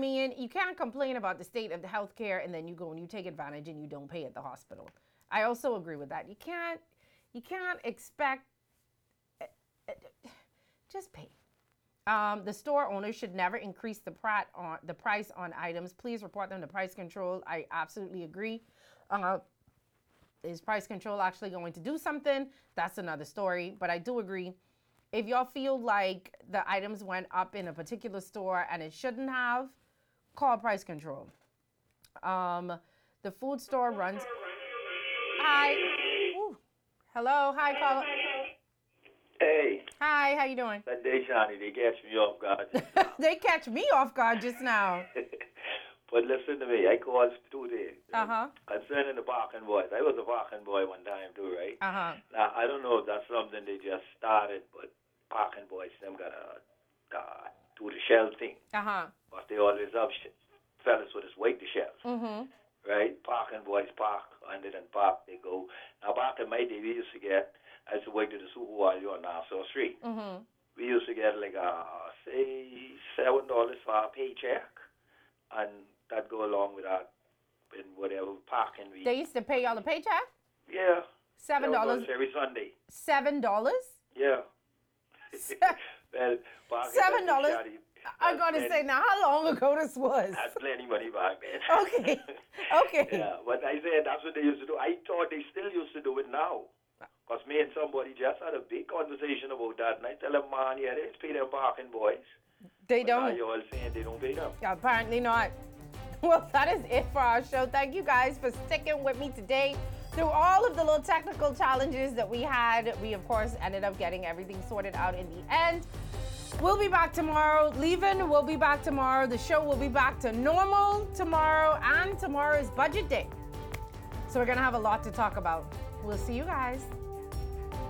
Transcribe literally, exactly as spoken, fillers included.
mean, you can't complain about the state of the healthcare and then you go and you take advantage and you don't pay at the hospital. I also agree with that. You can't, you can't expect, just pay. Um, the store owner should never increase the, prat on, the price on items. Please report them to price control. I absolutely agree. Uh, is price control actually going to do something? That's another story, but I do agree. If y'all feel like the items went up in a particular store and it shouldn't have, call price control. Um, the food store runs. Hi. Ooh. Hello. Hi, caller. Hey. Hi. How you doing? That day, Johnny, they catch me off guard. They catch me off guard just now. But listen to me. I called two days. Uh huh. Concerning the parking boys. I was a parking boy one time too, right? Uh huh. Now I don't know if that's something they just started, but parking boys them gotta uh, do the shell thing. Uh huh. But they always have sh- fellas with us wait the shells. Mm-hmm. Right? Parking boys park, and then park they go. Now back in my day, we used to get, I used to work to the supermarket on Nassau Street. Mm-hmm. We used to get like a, say, seven dollars for a paycheck, and that go along with that in whatever parking we. They used to pay y'all a paycheck? Yeah. Seven dollars every Sunday. Seven dollars? Yeah. Well, Seven dollars. I'm going to say, now, how long ago this was? That's plenty money back then. Okay. Okay. Yeah, but I said that's what they used to do. I thought they still used to do it now. Because me and somebody just had a big conversation about that. And I tell them, man, yeah, they pay them parking boys. They but don't. Now you're all saying they don't pay them. Yeah, apparently not. Well, that is it for our show. Thank you guys for sticking with me today. Through all of the little technical challenges that we had, we, of course, ended up getting everything sorted out in the end. We'll be back tomorrow. Leaving, we'll be back tomorrow. The show will be back to normal tomorrow, and tomorrow is budget day. So we're going to have a lot to talk about. We'll see you guys.